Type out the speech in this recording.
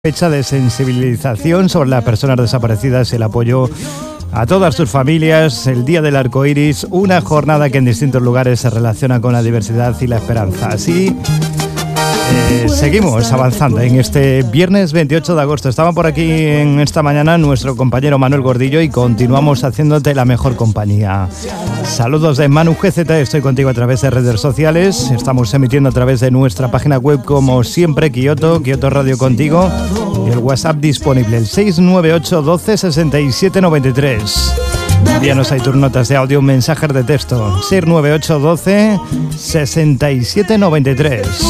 Fecha de sensibilización sobre las personas desaparecidas y el apoyo a todas sus familias, el Día del Arco Iris, una jornada que en distintos lugares se relaciona con la diversidad y la esperanza. Así seguimos avanzando en este viernes 28 de agosto. Estaba por aquí en esta mañana nuestro compañero Manuel Gordillo y continuamos haciéndote la mejor compañía. Saludos de Manu GZ, estoy contigo a través de redes sociales. Estamos emitiendo a través de nuestra página web como siempre, Kyoto Radio Contigo. Y el WhatsApp disponible, el 698 12 67 93. Envíanos ahí tus notas de audio, mensajes de texto, 698 12 67 93.